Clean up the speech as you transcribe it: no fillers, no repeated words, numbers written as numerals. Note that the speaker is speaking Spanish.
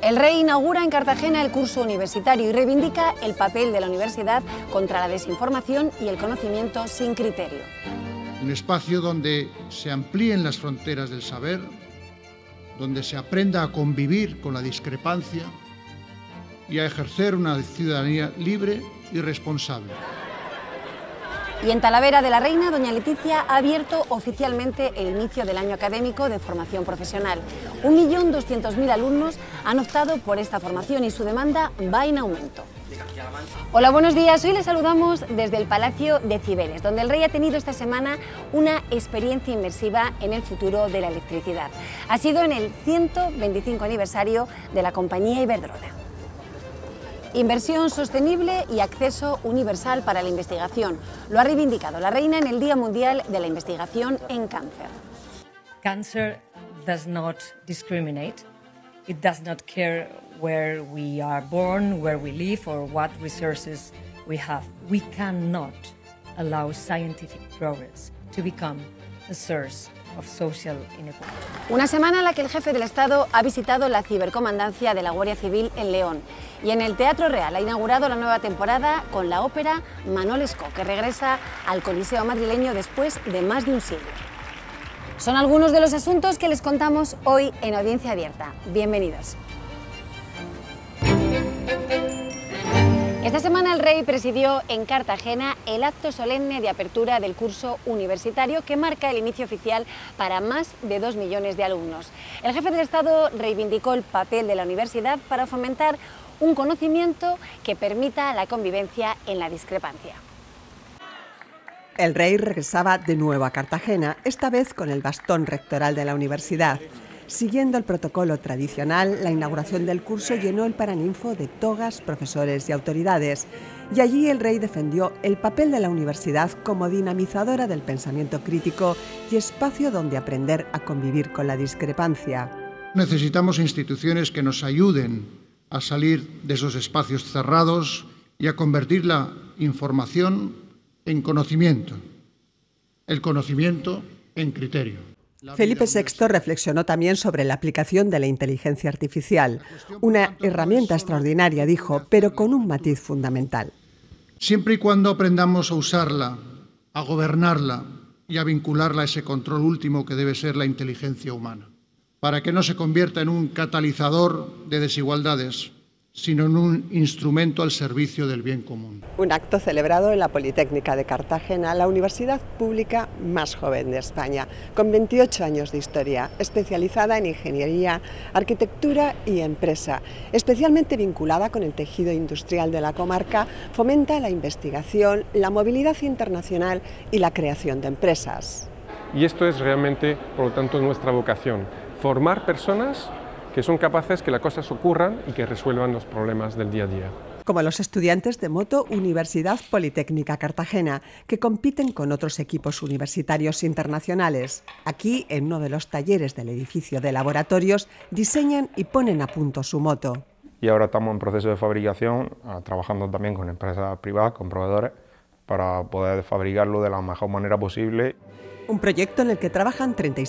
El Rey inaugura en Cartagena el curso universitario y reivindica el papel de la universidad contra la desinformación y el conocimiento sin criterio. Un espacio donde se amplíen las fronteras del saber, donde se aprenda a convivir con la discrepancia y a ejercer una ciudadanía libre y responsable. Y en Talavera de la Reina, doña Leticia ha abierto oficialmente el inicio del año académico de formación profesional. 1.200.000 alumnos han optado por esta formación y su demanda va en aumento. Hola, buenos días. Hoy les saludamos desde el Palacio de Cibeles, donde el Rey ha tenido esta semana una experiencia inmersiva en el futuro de la electricidad. Ha sido en el 125 aniversario de la compañía Iberdrola. Inversión sostenible y acceso universal para la investigación. Lo ha reivindicado la Reina en el Día Mundial de la Investigación en Cáncer. Cancer does not discriminate. It does not care where we are born, where we live, or what resources we have. We cannot allow scientific progress to become a source of social inequality. Una semana en la que el jefe del Estado ha visitado la cibercomandancia de la Guardia Civil en León y en el Teatro Real ha inaugurado la nueva temporada con la ópera Manol Esco, que regresa al Coliseo madrileño después de más de un siglo. Son algunos de los asuntos que les contamos hoy en Audiencia Abierta. Bienvenidos. Esta semana el Rey presidió en Cartagena el acto solemne de apertura del curso universitario que marca el inicio oficial para más de 2 millones de alumnos. El jefe del Estado reivindicó el papel de la universidad para fomentar un conocimiento que permita la convivencia en la discrepancia. El Rey regresaba de nuevo a Cartagena, esta vez con el bastón rectoral de la universidad. Siguiendo el protocolo tradicional, la inauguración del curso llenó el Paraninfo de togas, profesores y autoridades. Y allí el Rey defendió el papel de la universidad como dinamizadora del pensamiento crítico y espacio donde aprender a convivir con la discrepancia. Necesitamos instituciones que nos ayuden a salir de esos espacios cerrados y a convertir la información en conocimiento, el conocimiento en criterio. Felipe VI reflexionó también sobre la aplicación de la inteligencia artificial, una herramienta extraordinaria, dijo, pero con un matiz fundamental. Siempre y cuando aprendamos a usarla, a gobernarla y a vincularla a ese control último que debe ser la inteligencia humana, para que no se convierta en un catalizador de desigualdades, sino en un instrumento al servicio del bien común. Un acto celebrado en la Politécnica de Cartagena, la universidad pública más joven de España, con 28 años de historia, especializada en ingeniería, arquitectura y empresa, especialmente vinculada con el tejido industrial de la comarca, fomenta la investigación, la movilidad internacional y la creación de empresas. Y esto es realmente, por lo tanto, nuestra vocación, formar personas que son capaces que las cosas ocurran y que resuelvan los problemas del día a día. Como los estudiantes de Moto Universidad Politécnica Cartagena, que compiten con otros equipos universitarios internacionales. Aquí, en uno de los talleres del edificio de laboratorios, diseñan y ponen a punto su moto. Y ahora estamos en proceso de fabricación, trabajando también con empresas privadas, con proveedores, para poder fabricarlo de la mejor manera posible. Un proyecto en el que trabajan 36